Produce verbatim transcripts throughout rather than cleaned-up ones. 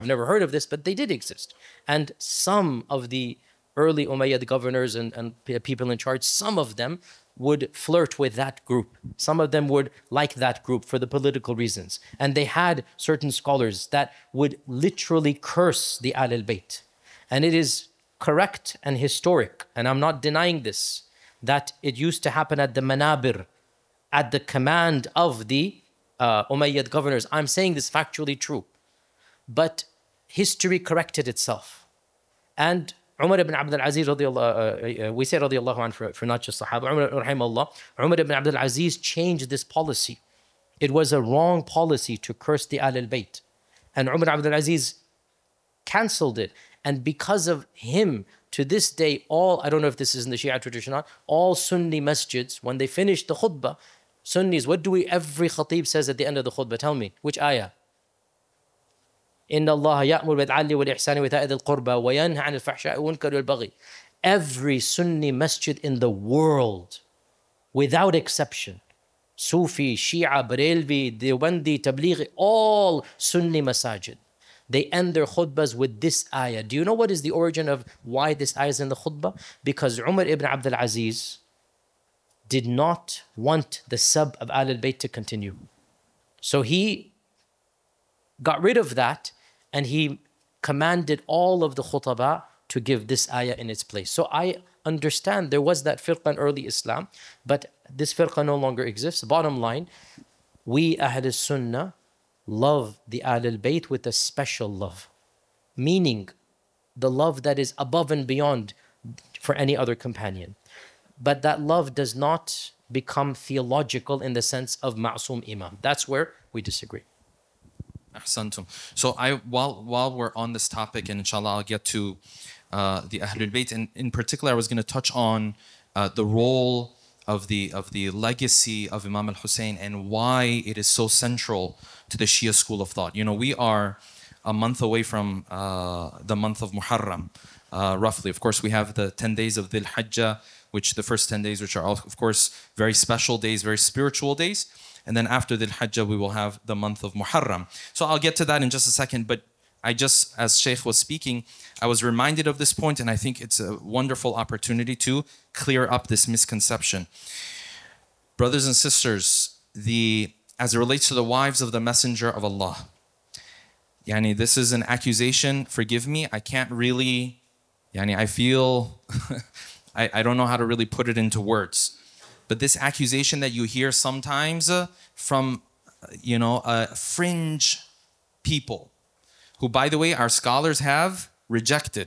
I've never heard of this, but they did exist. And some of the early Umayyad governors and, and people in charge, some of them would flirt with that group. Some of them would like that group for the political reasons. And they had certain scholars that would literally curse the Ahl al-Bayt. And it is correct and historic, and I'm not denying this, that it used to happen at the Manabir, at the command of the uh, Umayyad governors. I'm saying this factually true. But history corrected itself. And Umar ibn Abdul Aziz, radiallahu, uh, we say radiallahu anhu for, for not just Sahaba, Umar, rahimahullah, Umar ibn Abdul Aziz changed this policy. It was a wrong policy to curse the Ahl al-Bayt. And Umar ibn Abdul Aziz cancelled it. And because of him, to this day, all, I don't know if this is in the Shia tradition or not, all Sunni masjids, when they finish the khutbah, Sunnis, what do we, every khatib says at the end of the khutbah? Tell me, which ayah? إن الله يأمر بالعدل والإحسان وإيتاء ذي القربى وينهى عن الفحشاء والمنكر والبغي. Every Sunni masjid in the world, without exception, Sufi, Shia, Barelvi, Deobandi, Tablighi, all Sunni masajid, they end their khutbahs with this ayah. Do you know what is the origin of why this ayah is in the khutbah? Because Umar ibn Abdul Aziz did not want the sub of Ahl al-Bayt to continue. So he got rid of that, and he commanded all of the khutaba to give this ayah in its place. So I understand there was that firqa in early Islam, but this firqa no longer exists. Bottom line, we Ahl al-Sunnah love the Ahl al-Bayt with a special love, meaning the love that is above and beyond for any other companion. But that love does not become theological in the sense of Ma'soom Imam. That's where we disagree. Ahsantum. So I, while while we're on this topic, and inshallah I'll get to uh, the Ahlul Bayt, and in particular I was going to touch on uh, the role of the of the legacy of Imam al-Hussein and why it is so central to the Shia school of thought. You know, we are a month away from uh, the month of Muharram, uh, roughly. Of course, we have the ten days of Dhul Hijjah, which the first ten days, which are of course very special days, very spiritual days. And then after the Hajjah, we will have the month of Muharram. So I'll get to that in just a second. But I just, as Shaykh was speaking, I was reminded of this point, and I think it's a wonderful opportunity to clear up this misconception. Brothers and sisters, the as it relates to the wives of the Messenger of Allah, yani, this is an accusation. Forgive me, I can't really, yani, I feel, I, I don't know how to really put it into words. But this accusation that you hear sometimes uh, from, you know, uh, fringe people, who, by the way, our scholars have rejected,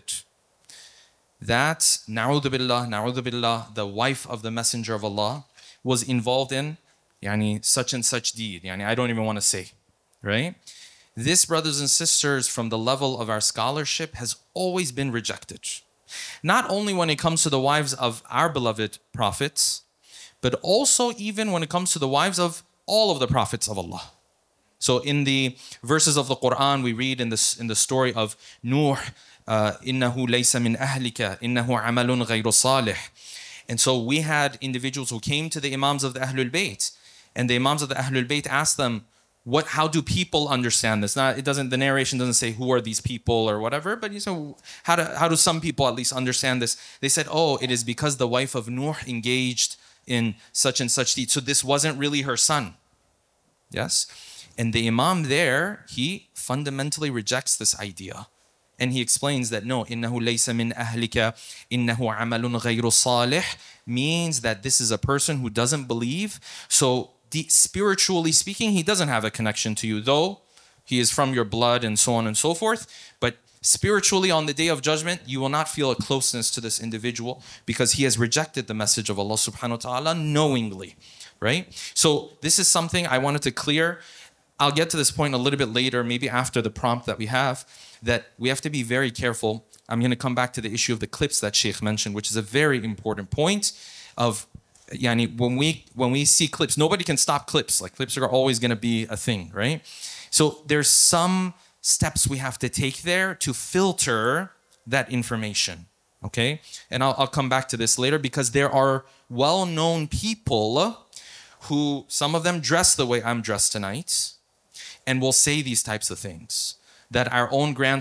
that, na'udhu billah, na'udhu billah, the wife of the Messenger of Allah was involved in, yani, such and such deed. Yani, I don't even want to say, right? This, brothers and sisters, from the level of our scholarship, has always been rejected. Not only when it comes to the wives of our beloved prophets, but also even when it comes to the wives of all of the prophets of Allah. So in the verses of the Quran, we read in this in the story of Nuh, innahu laysa min ahlika, innahu amalun ghayru salih. And so we had individuals who came to the Imams of the Ahlul Bayt, and the Imams of the Ahlul Bayt asked them, what, how do people understand this? Now, it doesn't, the narration doesn't say who are these people or whatever, but you know, how do, how do some people at least understand this? They said, oh, it is because the wife of Nuh engaged in such and such deed. So this wasn't really her son. Yes? And the Imam there, he fundamentally rejects this idea. And he explains that no, إِنَّهُ لَيْسَ مِنْ أَهْلِكَ إِنَّهُ عَمَلٌ غَيْرُ صَالِحٍ means that this is a person who doesn't believe. So spiritually speaking, he doesn't have a connection to you, though he is from your blood and so on and so forth. But spiritually, on the Day of Judgment, you will not feel a closeness to this individual because he has rejected the message of Allah subhanahu wa ta'ala knowingly, right? So this is something I wanted to clear. I'll get to this point a little bit later, maybe after the prompt that we have, that we have to be very careful. I'm going to come back to the issue of the clips that Sheikh mentioned, which is a very important point of, yani, when we, when we see clips, nobody can stop clips. Like, clips are always going to be a thing, right? So there's some steps we have to take there to filter that information, okay? And I'll, I'll come back to this later because there are well-known people who, some of them dress the way I'm dressed tonight and will say these types of things. that our own grandsons